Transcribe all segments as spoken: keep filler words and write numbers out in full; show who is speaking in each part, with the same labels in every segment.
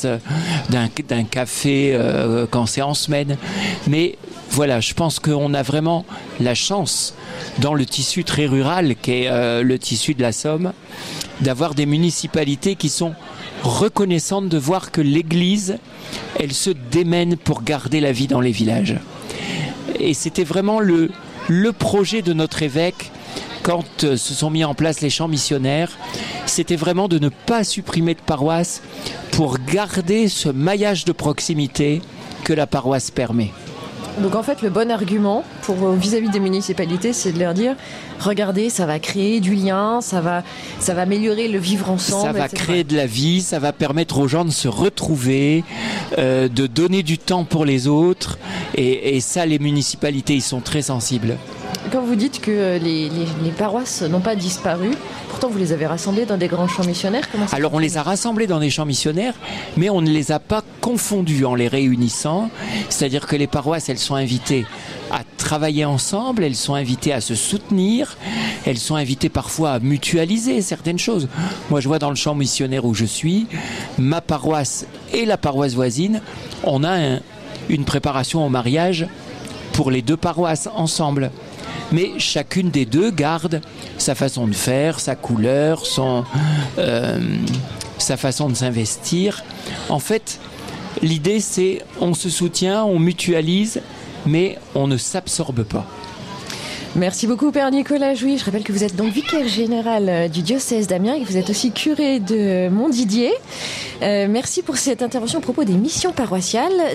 Speaker 1: place d'un, d'un café euh, quand c'est en semaine. Mais voilà, je pense qu'on a vraiment la chance, dans le tissu très rural, qui est euh, le tissu de la Somme, d'avoir des municipalités qui sont reconnaissantes de voir que l'Église, elle se démène pour garder la vie dans les villages. Et c'était vraiment le, le projet de notre évêque quand euh, se sont mis en place les champs missionnaires. C'était vraiment de ne pas supprimer de paroisse pour garder ce maillage de proximité que la paroisse permet.
Speaker 2: Donc en fait, le bon argument pour vis-à-vis des municipalités, c'est de leur dire regardez, ça va créer du lien, ça va, ça va améliorer le vivre ensemble.
Speaker 1: Ça va
Speaker 2: et cetera.
Speaker 1: créer de la vie, ça va permettre aux gens de se retrouver, euh, de donner du temps pour les autres. Et, et ça, les municipalités, ils sont très sensibles.
Speaker 2: Quand vous dites que les, les, les paroisses n'ont pas disparu, pourtant vous les avez rassemblées dans des grands champs missionnaires, comment ça
Speaker 1: Alors on les a rassemblées dans des champs missionnaires, mais on ne les a pas confondues en les réunissant. C'est-à-dire que les paroisses, elles sont invitées à travailler ensemble, elles sont invitées à se soutenir, elles sont invitées parfois à mutualiser certaines choses. Moi je vois dans le champ missionnaire où je suis, ma paroisse et la paroisse voisine, on a un, une préparation au mariage pour les deux paroisses ensemble. Mais chacune des deux garde sa façon de faire, sa couleur, son, euh, sa façon de s'investir. En fait, l'idée c'est on se soutient, on mutualise, mais on ne s'absorbe pas.
Speaker 2: Merci beaucoup Père Nicolas Jouy. Je rappelle que vous êtes donc vicaire général du diocèse d'Amiens et que vous êtes aussi curé de Montdidier. Euh, merci pour cette intervention à propos des missions paroissiales.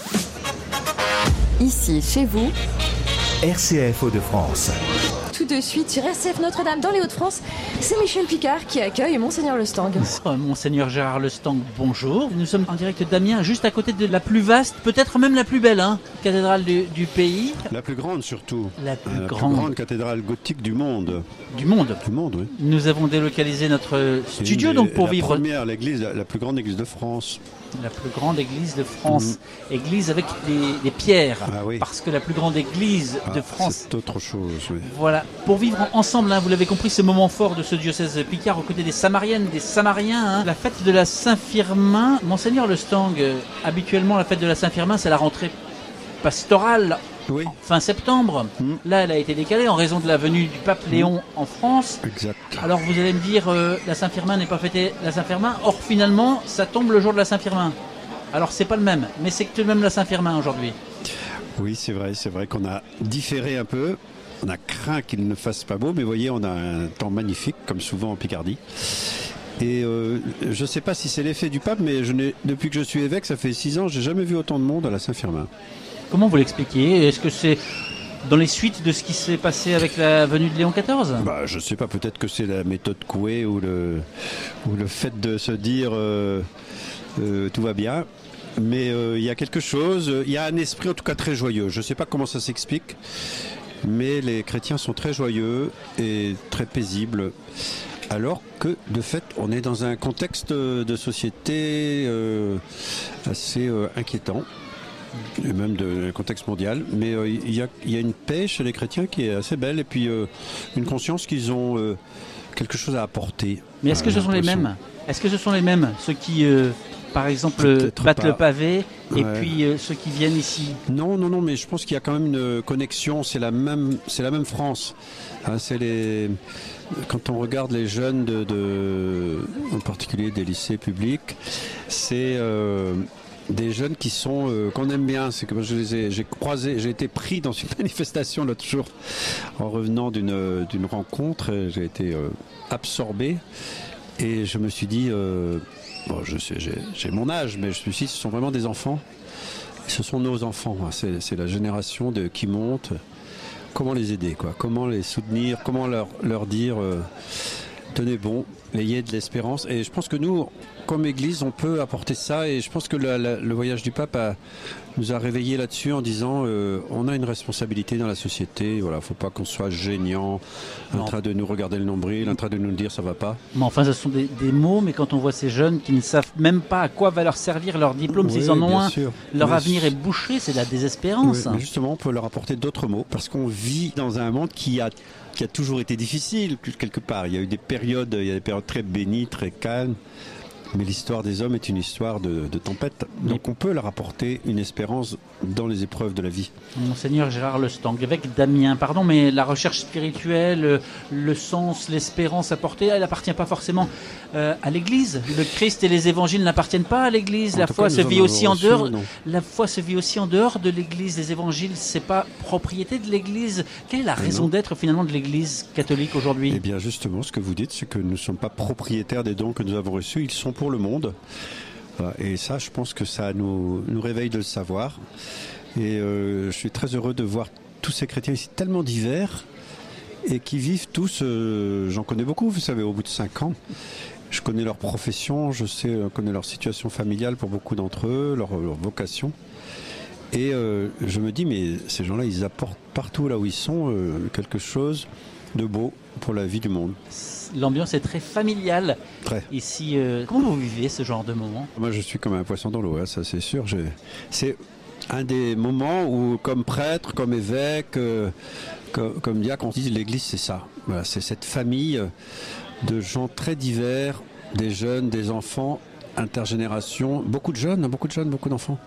Speaker 2: Ici, chez vous,
Speaker 3: R C F Hauts-de-France.
Speaker 2: Tout de suite sur R C F Notre-Dame dans les Hauts-de-France, c'est Michel Picard qui accueille Monseigneur Lestang.
Speaker 4: Monseigneur Gérard Lestang, bonjour. Nous sommes en direct d'Amiens, juste à côté de la plus vaste, peut-être même la plus belle, hein, cathédrale du, du pays.
Speaker 5: La plus grande surtout.
Speaker 4: La plus,
Speaker 5: la
Speaker 4: grande.
Speaker 5: plus grande cathédrale gothique du monde.
Speaker 4: Du monde.
Speaker 5: Du monde, oui.
Speaker 4: Nous avons délocalisé notre studio
Speaker 5: des,
Speaker 4: donc pour
Speaker 5: la
Speaker 4: vivre.
Speaker 5: Première, l'église, la, la plus grande église de France.
Speaker 4: La plus grande église de France. Mmh. Église avec des, des pierres.
Speaker 5: Ah, oui.
Speaker 4: Parce que la plus grande église
Speaker 5: ah,
Speaker 4: de France.
Speaker 5: C'est autre chose, oui.
Speaker 4: Voilà. Pour vivre ensemble, hein, vous l'avez compris, ce moment fort de ce diocèse Picard aux côtés des Samariennes, des Samariens. Hein. La fête de la Saint-Firmin. Monseigneur Lestang, euh, habituellement, la fête de la Saint-Firmin, c'est la rentrée pastorale.
Speaker 5: Oui.
Speaker 4: Fin septembre. Mmh. Là, elle a été décalée en raison de la venue du pape Léon mmh. en France.
Speaker 5: Exact.
Speaker 4: Alors vous allez me dire, euh, la Saint-Firmin n'est pas fêtée la Saint-Firmin. Or, finalement, ça tombe le jour de la Saint-Firmin. Alors, c'est pas le même, mais c'est tout de même la Saint-Firmin aujourd'hui.
Speaker 5: Oui, c'est vrai. C'est vrai qu'on a différé un peu. On a craint qu'il ne fasse pas beau, mais vous voyez, on a un temps magnifique, comme souvent en Picardie. Et euh, je ne sais pas si c'est l'effet du pape, mais je n'ai, depuis que je suis évêque, ça fait six ans, je n'ai jamais vu autant de monde à la Saint-Firmin.
Speaker 4: Comment vous l'expliquez ? Est-ce que c'est dans les suites de ce qui s'est passé avec la venue de Léon quatorze ?
Speaker 5: Bah, je ne sais pas, peut-être que c'est la méthode Coué ou le, ou le fait de se dire euh, euh, tout va bien. Mais il euh, y a quelque chose, il y a un esprit en tout cas très joyeux. Je ne sais pas comment ça s'explique, mais les chrétiens sont très joyeux et très paisibles. Alors que, de fait, on est dans un contexte de société euh, assez euh, inquiétant. Et même de contexte mondial, mais il euh, y, y a une paix chez les chrétiens qui est assez belle et puis euh, une conscience qu'ils ont euh, quelque chose à apporter.
Speaker 4: Mais est-ce que ce sont les mêmes ? Est-ce que ce sont les mêmes, ceux qui, euh, par exemple, Peut-être battent pas. le pavé et ouais. puis euh, ceux qui viennent ici ?
Speaker 5: Non, non, non, mais je pense qu'il y a quand même une connexion. C'est la même, c'est la même France. Hein, c'est les quand on regarde les jeunes de, de en particulier des lycées publics, c'est euh, des jeunes qui sont euh, qu'on aime bien. C'est que je les ai, j'ai croisé, j'ai été pris dans une manifestation l'autre jour en revenant d'une d'une rencontre. J'ai été euh, absorbé et je me suis dit, euh, bon, je sais, j'ai, j'ai mon âge, mais je me suis dit, ce sont vraiment des enfants. Et ce sont nos enfants. Hein. C'est, c'est la génération de qui monte. Comment les aider, quoi ? Comment les soutenir ? Comment leur leur dire euh, tenez bon, ayez de l'espérance. Et je pense que nous, comme Église, on peut apporter ça. Et je pense que le, le, le voyage du pape a, nous a réveillés là-dessus en disant euh, on a une responsabilité dans la société. Voilà, faut pas qu'on soit gênant, en train de nous regarder le nombril, en train de nous dire ça va pas.
Speaker 4: Mais enfin, ce sont des, des mots. Mais quand on voit ces jeunes qui ne savent même pas à quoi va leur servir leur diplôme, oui, s'ils en ont un, sûr. leur mais avenir est bouché, c'est de la désespérance.
Speaker 5: Oui, mais justement, on peut leur apporter d'autres mots parce qu'on vit dans un monde qui a qui a toujours été difficile quelque part. Il y a eu des périodes, il y a des périodes très bénies, très calmes. Mais l'histoire des hommes est une histoire de, de tempête. Donc on peut leur apporter une espérance dans les épreuves de la vie.
Speaker 4: Monseigneur Gérard Lestang, évêque d'Amiens, pardon, mais la recherche spirituelle, le sens, l'espérance apportée, elle n'appartient pas forcément euh, à l'Église. Le Christ et les évangiles n'appartiennent pas à l'Église. La foi se vit aussi en dehors. La foi se vit aussi en dehors de l'Église. Les évangiles, c'est pas propriété de l'Église. Quelle est la raison d'être finalement de l'Église catholique aujourd'hui ?
Speaker 5: Eh bien justement, ce que vous dites, c'est que nous ne sommes pas propriétaires des dons que nous avons reçus. Ils sont pour le monde. Et ça, je pense que ça nous, nous réveille de le savoir. Et euh, je suis très heureux de voir tous ces chrétiens ici tellement divers et qui vivent tous, euh, j'en connais beaucoup, vous savez, au bout de cinq ans. Je connais leur profession, je sais, je connais leur situation familiale pour beaucoup d'entre eux, leur, leur vocation. Et euh, je me dis, mais ces gens-là, ils apportent partout là où ils sont euh, quelque chose de beau pour la vie du monde.
Speaker 4: L'ambiance est très familiale.
Speaker 5: Très.
Speaker 4: Ici, euh, comment vous vivez ce genre de moment ?
Speaker 5: Moi, je suis comme un poisson dans l'eau, hein, ça c'est sûr. J'ai... C'est un des moments où, comme prêtre, comme évêque, euh, comme, comme diacre, on dit l'Église, c'est ça. Voilà, c'est cette famille de gens très divers, des jeunes, des enfants, intergénération, beaucoup de jeunes, beaucoup de jeunes, beaucoup d'enfants.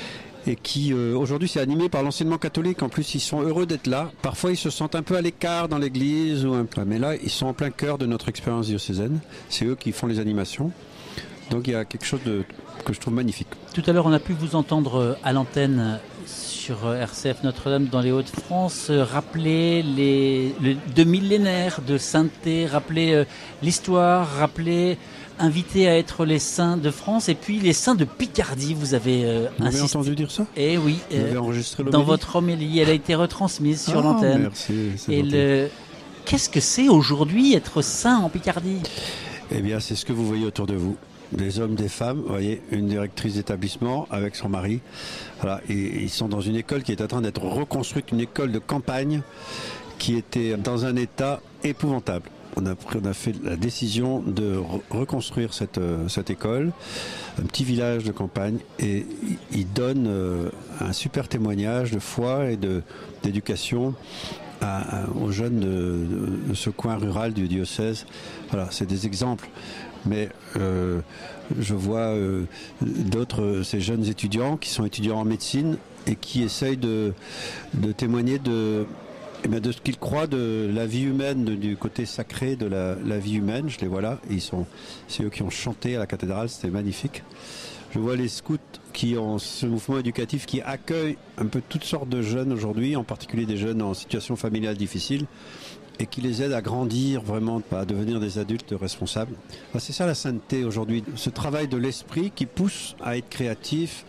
Speaker 5: Et qui, euh, aujourd'hui, c'est animé par l'enseignement catholique. En plus, ils sont heureux d'être là. Parfois, ils se sentent un peu à l'écart dans l'église. Ou un... Mais là, ils sont en plein cœur de notre expérience diocésaine. C'est eux qui font les animations. Donc, il y a quelque chose de... que je trouve magnifique.
Speaker 4: Tout à l'heure, on a pu vous entendre à l'antenne sur R C F Notre-Dame dans les Hauts-de-France rappeler les, les deux millénaires de sainteté, rappeler euh, l'histoire, rappeler... invité à être les saints de France et puis les saints de Picardie. Vous avez euh,
Speaker 5: Vous avez
Speaker 4: insisté.
Speaker 5: entendu dire ça ?
Speaker 4: Eh oui.
Speaker 5: Vous avez
Speaker 4: euh,
Speaker 5: enregistré
Speaker 4: dans votre homélie, elle a été retransmise sur
Speaker 5: ah,
Speaker 4: l'antenne.
Speaker 5: Merci. C'est
Speaker 4: et le... Qu'est-ce que c'est aujourd'hui être saint en Picardie ?
Speaker 5: Eh bien, c'est ce que vous voyez autour de vous. Des hommes, des femmes, vous voyez, une directrice d'établissement avec son mari. Voilà, et ils sont dans une école qui est en train d'être reconstruite, une école de campagne qui était dans un état épouvantable. On a, on a fait la décision de re- reconstruire cette, euh, cette école, un petit village de campagne, et il donne euh, un super témoignage de foi et de, d'éducation à, à, aux jeunes de, de, de ce coin rural du diocèse. Voilà, c'est des exemples. Mais euh, je vois euh, d'autres, ces jeunes étudiants qui sont étudiants en médecine et qui essayent de, de témoigner de... Eh bien de ce qu'ils croient de la vie humaine, de, du côté sacré de la, la vie humaine. Je les vois là. Et ils sont, c'est eux qui ont chanté à la cathédrale, c'était magnifique. Je vois les scouts qui ont ce mouvement éducatif qui accueille un peu toutes sortes de jeunes aujourd'hui, en particulier des jeunes en situation familiale difficile, et qui les aide à grandir vraiment, à devenir des adultes responsables. Enfin, c'est ça la sainteté aujourd'hui, ce travail de l'esprit qui pousse à être créatif,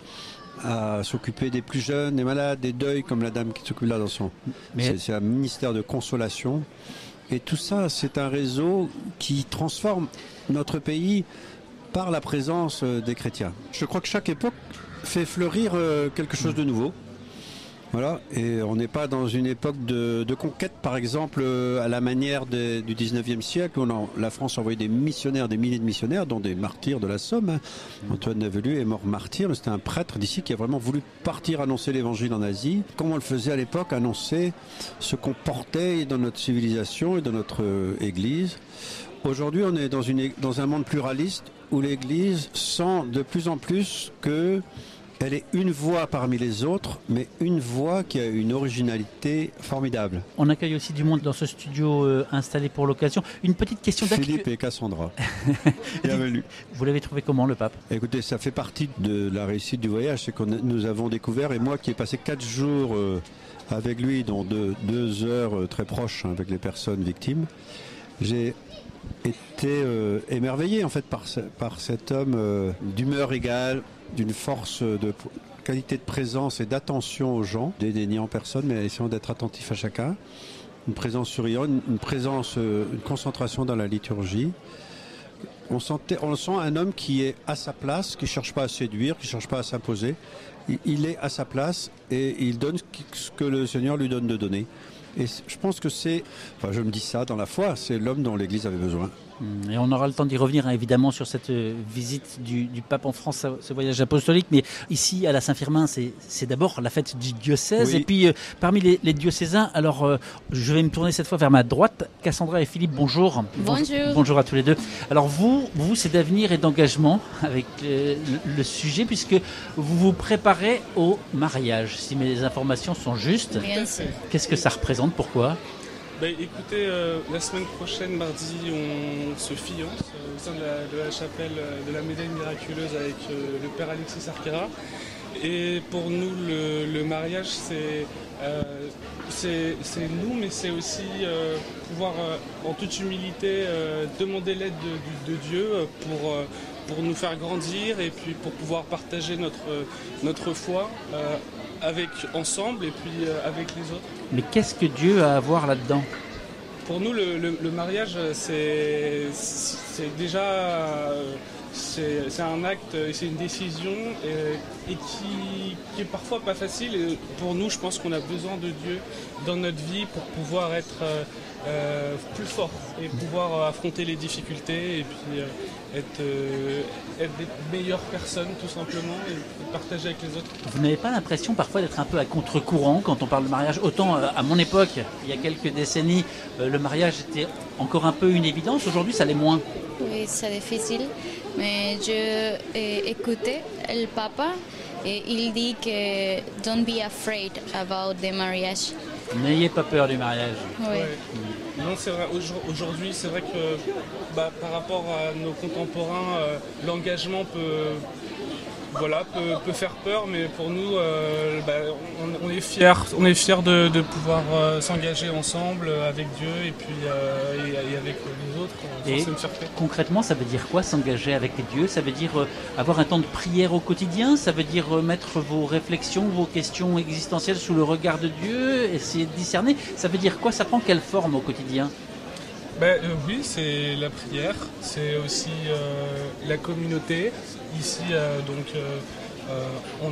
Speaker 5: à s'occuper des plus jeunes, des malades, des deuils, comme la dame qui s'occupe là dans son... Mais... C'est, c'est un ministère de consolation. Et tout ça, c'est un réseau qui transforme notre pays par la présence des chrétiens. Je crois que chaque époque fait fleurir quelque chose de nouveau. Voilà, et on n'est pas dans une époque de, de conquête, par exemple, à la manière de, du dix-neuvième siècle, où on a, la France a envoyé des missionnaires, des milliers de missionnaires, dont des martyrs de la Somme. Hein. Antoine Navelu est mort martyr, mais c'était un prêtre d'ici qui a vraiment voulu partir annoncer l'évangile en Asie. Comme on le faisait à l'époque, annoncer ce qu'on portait dans notre civilisation et dans notre euh, Église. Aujourd'hui, on est dans, une, dans un monde pluraliste où l'Église sent de plus en plus que elle est une voix parmi les autres, mais une voix qui a une originalité formidable.
Speaker 4: On accueille aussi du monde dans ce studio euh, installé pour l'occasion. Une petite question d'actu...
Speaker 5: Philippe et Cassandra. Bienvenue.
Speaker 4: Vous l'avez trouvé comment, le pape ?
Speaker 5: Écoutez, ça fait partie de la réussite du voyage, c'est que nous avons découvert, et moi qui ai passé quatre jours euh, avec lui, dont deux, deux heures euh, très proches hein, avec les personnes victimes, j'ai été euh, émerveillé en fait par, ce, par cet homme euh, d'humeur égale, d'une force de qualité de présence et d'attention aux gens, dédaignant personne, mais essayant d'être attentif à chacun. Une présence souriante, une, une présence, une concentration dans la liturgie. On, sentait, on sent un homme qui est à sa place, qui ne cherche pas à séduire, qui ne cherche pas à s'imposer. Il, il est à sa place et il donne ce que le Seigneur lui donne de donner. Et je pense que c'est, enfin je me dis ça dans la foi, c'est l'homme dont l'Église avait besoin.
Speaker 4: Et on aura le temps d'y revenir, hein, évidemment, sur cette euh, visite du, du pape en France, ce voyage apostolique. Mais ici, à la Saint-Firmin, c'est, c'est d'abord la fête du diocèse.
Speaker 5: Oui.
Speaker 4: Et puis, euh, parmi les, les diocésains, alors, euh, je vais me tourner cette fois vers ma droite. Cassandra et Philippe, bonjour.
Speaker 6: Bonjour.
Speaker 4: Bonjour à tous les deux. Alors, vous, vous c'est d'avenir et d'engagement avec euh, le, le sujet, puisque vous vous préparez au mariage, si mes informations sont justes.
Speaker 6: Bien sûr.
Speaker 4: Qu'est-ce que ça représente? Pourquoi?
Speaker 7: Bah, écoutez, euh, la semaine prochaine, mardi, on se fiance euh, au sein de la, de la chapelle euh, de la Médaille Miraculeuse avec euh, le Père Alexis Sarkera. Et pour nous, le, le mariage, c'est, euh, c'est, c'est nous, mais c'est aussi euh, pouvoir, euh, en toute humilité, euh, demander l'aide de, de, de Dieu pour, euh, pour nous faire grandir et puis pour pouvoir partager notre, notre foi euh, avec, ensemble et puis euh, avec les autres.
Speaker 4: Mais qu'est-ce que Dieu a à voir là-dedans?
Speaker 7: Pour nous, le, le, le mariage, c'est, c'est déjà euh, c'est, c'est un acte, c'est une décision et, et qui, qui est parfois pas facile. Et pour nous, je pense qu'on a besoin de Dieu dans notre vie pour pouvoir être euh, euh, plus fort et pouvoir affronter les difficultés et puis euh, être, euh, être des meilleures personnes tout simplement et, et partager avec les autres.
Speaker 4: Vous n'avez pas l'impression parfois d'être un peu à contre-courant quand on parle de mariage? Autant euh, à mon époque, il y a quelques décennies, euh, le mariage était encore un peu une évidence. Aujourd'hui, ça l'est moins.
Speaker 6: Oui, c'est difficile, mais je ai écouté le papa et il dit que don't be afraid about the marriage.
Speaker 4: N'ayez pas peur du mariage.
Speaker 6: Oui.
Speaker 7: Ouais. Non, c'est vrai. Aujourd'hui, c'est vrai que bah, par rapport à nos contemporains, euh, l'engagement peut, voilà, peut, peut faire peur, mais pour nous, euh, bah, on, on est fiers, on est fiers de, de pouvoir euh, s'engager ensemble avec Dieu et puis euh, et, et avec les autres.
Speaker 4: Et
Speaker 7: c'est une fierté.
Speaker 4: concrètement, ça veut dire quoi s'engager avec Dieu? Ça veut dire euh, avoir un temps de prière au quotidien? Ça veut dire euh, mettre vos réflexions, vos questions existentielles sous le regard de Dieu, essayer de discerner? Ça veut dire quoi? Ça prend quelle forme au quotidien?
Speaker 7: Ben, euh, oui, c'est la prière, c'est aussi euh, la communauté. Ici, euh, donc, euh, euh, on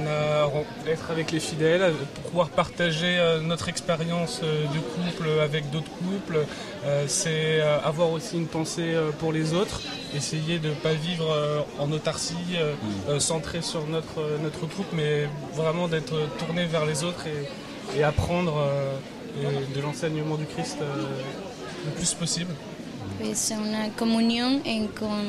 Speaker 7: a être avec les fidèles, pour pouvoir partager euh, notre expérience euh, de couple avec d'autres couples. Euh, c'est euh, avoir aussi une pensée euh, pour les autres, essayer de ne pas vivre euh, en autarcie, euh, euh, centré sur notre, euh, notre couple, mais vraiment d'être tourné vers les autres et, et apprendre euh, et de l'enseignement du Christ. Euh, le plus possible.
Speaker 6: Oui, c'est une communion en com...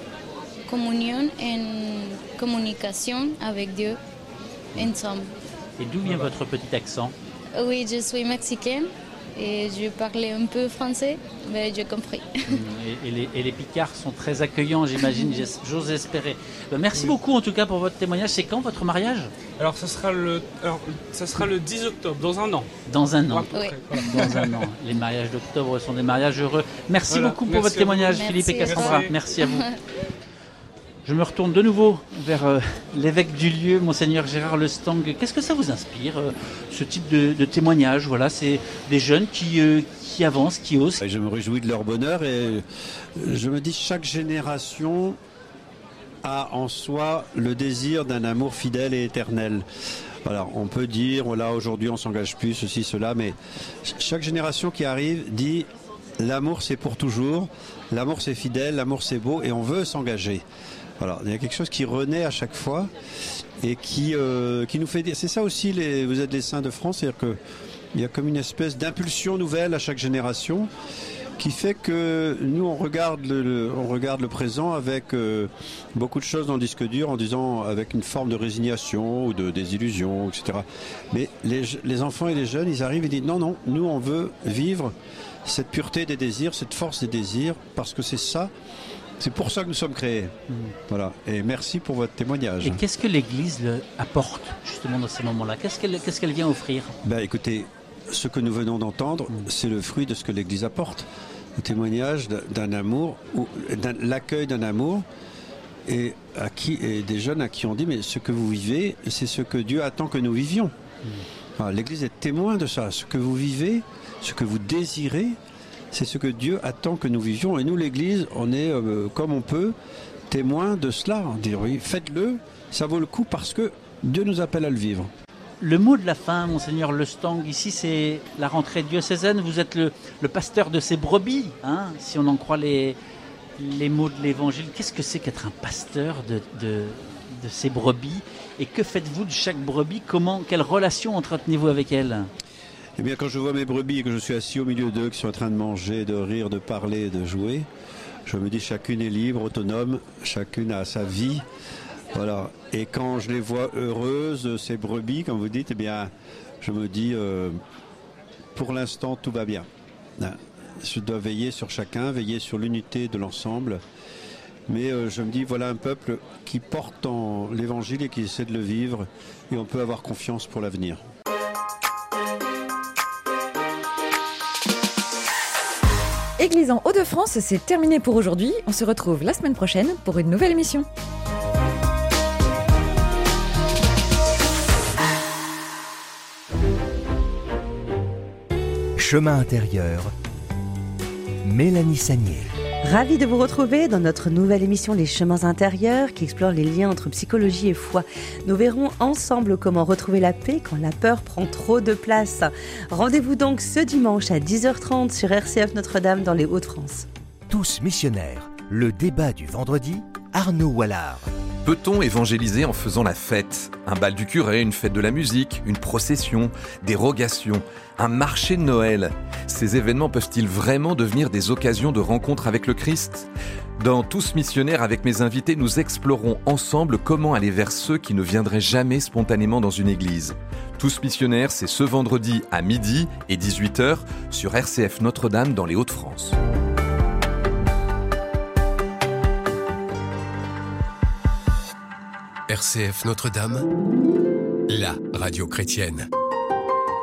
Speaker 6: communion en communication avec Dieu ensemble.
Speaker 4: Et d'où vient votre petit accent?
Speaker 6: Oui, je suis mexicaine et je parlais un peu français, mais j'ai compris.
Speaker 4: Et, et, les, et les Picards sont très accueillants, j'imagine, j'ose espérer. Ben, merci oui. beaucoup en tout cas pour votre témoignage. C'est quand votre mariage?
Speaker 7: Alors ça sera le, alors, ça sera le dix octobre, dans un an.
Speaker 4: Dans un an.
Speaker 6: Oui.
Speaker 7: Voilà.
Speaker 4: Dans un an. Les mariages d'octobre sont des mariages heureux. Merci voilà. beaucoup pour
Speaker 7: merci
Speaker 4: votre témoignage,
Speaker 6: merci
Speaker 4: Philippe et Cassandra.
Speaker 7: Merci,
Speaker 4: merci à vous. Je me retourne de nouveau vers euh, l'évêque du lieu, Monseigneur Gérard Lestang. Qu'est-ce que ça vous inspire, euh, ce type de, de témoignage? Voilà, c'est des jeunes qui, euh, qui avancent, qui osent.
Speaker 5: Je me réjouis de leur bonheur et je me dis chaque génération a en soi le désir d'un amour fidèle et éternel. Voilà, on peut dire, voilà, aujourd'hui on s'engage plus, ceci, cela, mais chaque génération qui arrive dit l'amour c'est pour toujours, l'amour c'est fidèle, l'amour c'est beau et on veut s'engager. Voilà, il y a quelque chose qui renaît à chaque fois et qui, euh, qui nous fait dire, c'est ça aussi, les, vous êtes les saints de France, c'est-à-dire que il y a comme une espèce d'impulsion nouvelle à chaque génération qui fait que nous on regarde le, le, on regarde le présent avec euh, beaucoup de choses dans le disque dur en disant avec une forme de résignation ou de désillusion, et cetera. Mais les, les enfants et les jeunes, ils arrivent et disent non, non, nous on veut vivre cette pureté des désirs, cette force des désirs, parce que c'est ça. C'est pour ça que nous sommes créés. Mmh. Voilà. Et merci pour votre témoignage.
Speaker 4: Et qu'est-ce que l'Église apporte justement dans ces moments-là? Qu'est-ce qu'elle, qu'est-ce qu'elle vient offrir? Ben,
Speaker 5: écoutez, ce que nous venons d'entendre, mmh. c'est le fruit de ce que l'Église apporte. Le témoignage d'un amour, ou d'un, l'accueil d'un amour, et, à qui, et des jeunes à qui on dit, mais ce que vous vivez, c'est ce que Dieu attend que nous vivions. Mmh. Alors, l'Église est témoin de ça. Ce que vous vivez, ce que vous désirez, c'est ce que Dieu attend que nous vivions. Et nous, l'Église, on est, euh, comme on peut, témoin de cela. On dit, oui, faites-le, ça vaut le coup parce que Dieu nous appelle à le vivre.
Speaker 4: Le mot de la fin, Monseigneur Lestang, ici, c'est la rentrée diocésaine. Vous êtes le, le pasteur de ces brebis, hein, si on en croit les, les mots de l'Évangile. Qu'est-ce que c'est qu'être un pasteur de, de, de ces brebis? Et que faites-vous de chaque brebis? Comment, quelle relation entretenez-vous avec elles?
Speaker 5: Eh bien, quand je vois mes brebis et que je suis assis au milieu d'eux, qui sont en train de manger, de rire, de parler, de jouer, je me dis chacune est libre, autonome, chacune a sa vie. Voilà. Et quand je les vois heureuses, ces brebis, comme vous dites, eh bien, je me dis, euh, pour l'instant, tout va bien. Je dois veiller sur chacun, veiller sur l'unité de l'ensemble. Mais euh, je me dis, voilà un peuple qui porte en l'évangile et qui essaie de le vivre. Et on peut avoir confiance pour l'avenir.
Speaker 2: Église en Hauts-de-France, c'est terminé pour aujourd'hui. On se retrouve la semaine prochaine pour une nouvelle émission.
Speaker 3: Chemin intérieur, Mélanie Sagnier.
Speaker 8: Ravie de vous retrouver dans notre nouvelle émission Les Chemins intérieurs qui explore les liens entre psychologie et foi. Nous verrons ensemble comment retrouver la paix quand la peur prend trop de place. Rendez-vous donc ce dimanche à dix heures trente sur R C F Notre-Dame dans les Hauts-de-France.
Speaker 3: Tous missionnaires, le débat du vendredi, Arnaud Wallard.
Speaker 9: Peut-on évangéliser en faisant la fête? Un bal du curé, une fête de la musique, une procession, des rogations, un marché de Noël. Ces événements peuvent-ils vraiment devenir des occasions de rencontre avec le Christ? Dans Tous missionnaires, avec mes invités, nous explorons ensemble comment aller vers ceux qui ne viendraient jamais spontanément dans une église. Tous missionnaires, c'est ce vendredi à midi et dix-huit heures sur R C F Notre-Dame dans les Hauts-de-France.
Speaker 10: R C F Notre-Dame, la radio chrétienne.